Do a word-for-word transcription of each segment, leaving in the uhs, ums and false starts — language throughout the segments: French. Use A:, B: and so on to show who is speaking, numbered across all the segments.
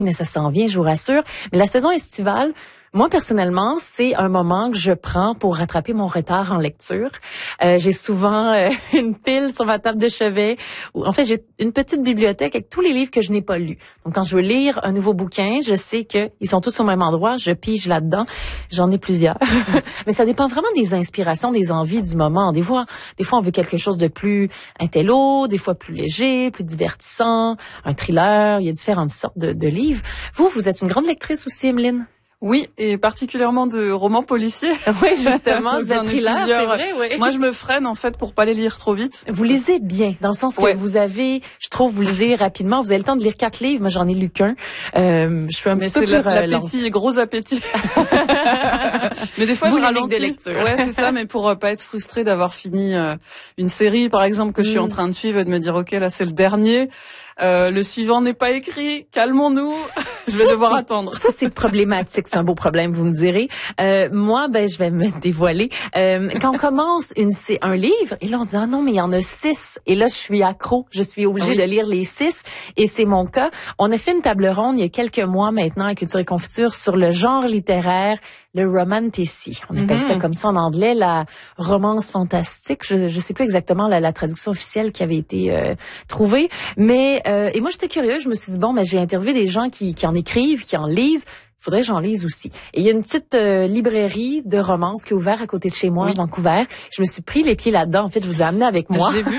A: mais ça s'en vient, je vous rassure. Mais la saison estivale, moi, personnellement, c'est un moment que je prends pour rattraper mon retard en lecture. Euh, j'ai souvent euh, une pile sur ma table de chevet. Où, en fait, j'ai une petite bibliothèque avec tous les livres que je n'ai pas lus. Donc, quand je veux lire un nouveau bouquin, je sais qu'ils sont tous au même endroit. Je pige là-dedans. J'en ai plusieurs. Mais ça dépend vraiment des inspirations, des envies du moment. Des fois, des fois, on veut quelque chose de plus intello, des fois plus léger, plus divertissant, un thriller. Il y a différentes sortes de, de livres. Vous, vous êtes une grande lectrice aussi, Emeline?
B: Oui, et particulièrement de romans policiers.
A: Oui, justement, vous êtes thriller, c'est vrai, oui.
B: Moi, je me freine, en fait, pour pas les lire trop vite.
A: Vous lisez bien, dans le sens que ouais. vous avez, je trouve, vous lisez rapidement. Vous avez le temps de lire quatre livres. Moi, j'en ai lu qu'un. Euh, je suis un
B: Mais
A: petit peu
B: c'est l'appétit, gros appétit. Mais des fois,
A: vous
B: je ralentis.
A: De lecture.
B: Ouais, c'est ça, mais pour euh, pas être frustrée d'avoir fini euh, une série, par exemple, que mm. je suis en train de suivre et de me dire, OK, là, c'est le dernier. Euh, le suivant n'est pas écrit. Calmons-nous. Je vais ça, devoir attendre.
A: Ça, c'est problématique. C'est un beau problème, vous me direz. Euh, moi, ben, je vais me dévoiler. Euh, quand on commence une, un livre, et là, on se dit, ah non, mais il y en a six. Et là, je suis accro. Je suis obligée oui. de lire les six. Et c'est mon cas. On a fait une table ronde il y a quelques mois maintenant à Culture et Confiture sur le genre littéraire, le romantasy. On appelle mm-hmm. ça comme ça en anglais, la romance fantastique. Je ne sais plus exactement la, la traduction officielle qui avait été euh, trouvée. Mais euh, et moi, j'étais curieuse. Je me suis dit, bon, ben, j'ai interviewé des gens qui, qui en écrivent, qui en lisent. Il faudrait que j'en lise aussi. Et il y a une petite euh, librairie de romance qui est ouverte à côté de chez moi, oui. à Vancouver. Je me suis pris les pieds là-dedans. En fait, je vous ai amené avec moi.
B: J'ai vu.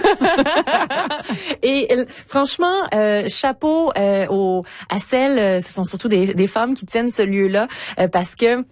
A: Et euh, franchement, euh, chapeau euh, aux, à celles, euh, ce sont surtout des, des femmes qui tiennent ce lieu-là, euh, parce que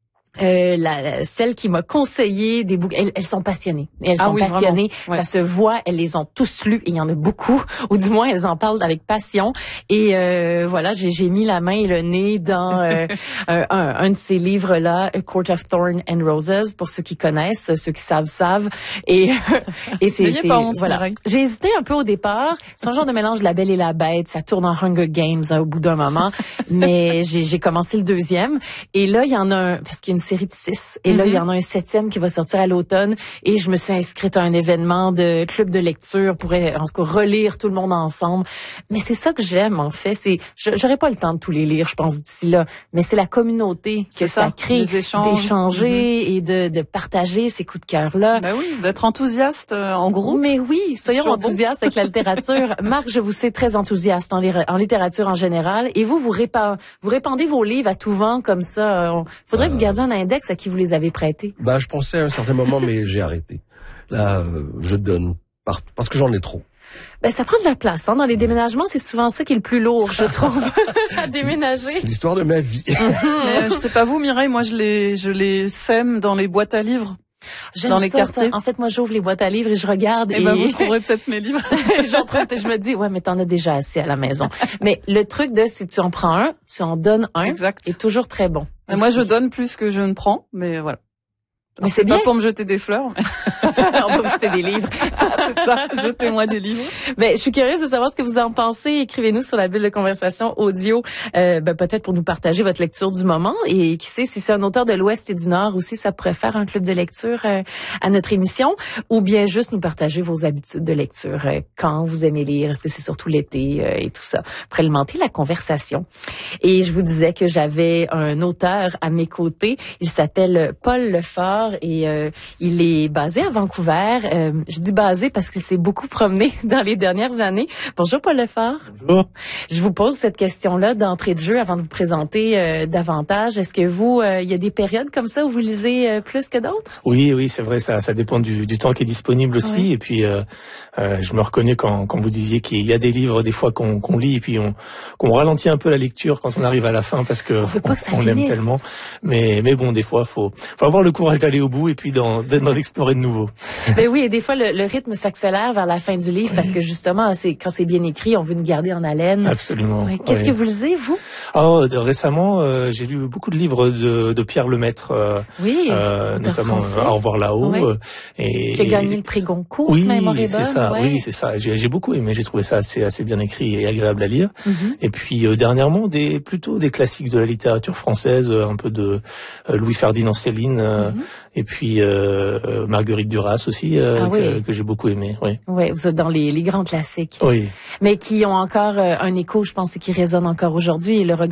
A: Euh, la, celle qui m'a conseillé des bouquins, elles, elles sont passionnées. Elles ah sont oui, passionnées, ouais. Ça se voit, elles les ont tous lus, et il y en a beaucoup, ou du moins elles en parlent avec passion. Et euh, voilà, j'ai, j'ai mis la main et le nez dans euh, un, un de ces livres-là, A Court of Thorns and Roses, pour ceux qui connaissent, ceux qui savent savent. Et et c'est, c'est
B: pas honte,
A: voilà. J'ai hésité un peu au départ. C'est un genre de mélange de La Belle et la Bête. Ça tourne en Hunger Games hein, au bout d'un moment, mais j'ai, j'ai commencé le deuxième. Et là, il y en a un parce qu'il y a une série de six. Et mm-hmm. là, il y en a un septième qui va sortir à l'automne. Et je me suis inscrite à un événement de club de lecture pour, en tout cas, relire tout le monde ensemble. Mais c'est ça que j'aime, en fait. C'est, j'aurais pas le temps de tous les lire, je pense, d'ici là. Mais c'est la communauté que ça, ça crée, d'échanger mm-hmm. et de, de partager ces coups de cœur-là.
B: Ben oui, d'être enthousiaste euh, en groupe.
A: Mais oui, soyons enthousiastes bon. Avec la littérature. Marc, je vous sais très enthousiaste en, li- en littérature en général. Et vous, vous, répa- vous répandez vos livres à tout vent comme ça. Il faudrait euh... que vous gardiez un index à qui vous les avez prêtés.
C: Bah, je pensais à un certain moment, mais j'ai arrêté. Là, euh, je donne par, parce que j'en ai trop.
A: Ben, ça prend de la place, hein. Dans les déménagements, c'est souvent ça qui est le plus lourd, je trouve, à déménager.
C: C'est l'histoire de ma vie.
B: Mais, je sais pas vous, Mireille, moi, je les, je les sème dans les boîtes à livres.
A: J'aime
B: dans les
A: ça,
B: quartiers.
A: Ça. En fait, moi, j'ouvre les boîtes à livres et je regarde.
B: Et,
A: et...
B: ben, vous trouverez peut-être mes livres.
A: je me dis, ouais, mais t'en as déjà assez à la maison. Mais le truc de, si tu en prends un, tu en donnes un.
B: Exact.
A: Et toujours très bon.
B: Et moi, je donne plus que je ne prends, mais voilà.
A: Mais c'est, c'est
B: bien.
A: Pas
B: pour me jeter des fleurs. Mais...
A: On peut me jeter des livres.
B: C'est ça, jetez-moi des livres.
A: Ben, je suis curieuse de savoir ce que vous en pensez. Écrivez-nous sur la bulle de conversation audio, euh, ben, peut-être pour nous partager votre lecture du moment. Et qui sait, si c'est un auteur de l'Ouest et du Nord aussi, ça pourrait faire un club de lecture euh, à notre émission. Ou bien juste nous partager vos habitudes de lecture. Euh, quand vous aimez lire, est-ce que c'est surtout l'été euh, et tout ça. Pour alimenter la conversation. Et je vous disais que j'avais un auteur à mes côtés. Il s'appelle Paul Lefort. Et euh, il est basé à Vancouver. Euh, je dis basé parce qu'il s'est beaucoup promené dans les dernières années. Bonjour Paul Lefort.
D: Bonjour.
A: Je vous pose cette question-là d'entrée de jeu avant de vous présenter euh, davantage. Est-ce que vous, il euh, y a des périodes comme ça où vous lisez euh, plus que d'autres?
D: Oui, oui, c'est vrai. Ça, ça dépend du, du temps qui est disponible aussi. Oui. Et puis, euh, euh, je me reconnais quand, quand vous disiez qu'il y a des livres des fois qu'on, qu'on lit et puis on, qu'on ralentit un peu la lecture quand on arrive à la fin parce que
A: on, on,
D: on l'aime tellement. Mais, mais bon, des fois, faut, faut avoir le courage d'aller au bout et puis d'en, d'en explorer de nouveau.
A: Ben oui, et des fois le, le rythme s'accélère vers la fin du livre parce que justement, c'est quand c'est bien écrit, on veut nous garder en haleine.
D: Absolument.
A: Ouais. Qu'est-ce
D: oui.
A: que vous lisez, vous?
D: Oh, de, récemment, euh, j'ai lu beaucoup de livres de, de Pierre Lemaitre, euh,
A: oui,
D: euh, notamment euh, Au revoir là-haut,
A: oui.
D: euh, et
A: qui a gagné le prix Goncourt.
D: Oui,
A: c'est
D: c'est ça.
A: Ouais.
D: Oui, c'est ça. J'ai, j'ai beaucoup aimé. J'ai trouvé ça assez, assez bien écrit et agréable à lire. Mm-hmm. Et puis euh, dernièrement, des plutôt des classiques de la littérature française, un peu de euh, Louis Ferdinand Céline. Euh, mm-hmm. Et puis euh, Marguerite Duras aussi, euh,
A: ah, oui.
D: que, que j'ai beaucoup aimé. Oui,
A: oui, vous êtes dans les, les grands classiques.
D: Oui.
A: Mais qui ont encore euh, un écho, je pense, et qui résonne encore aujourd'hui. Et le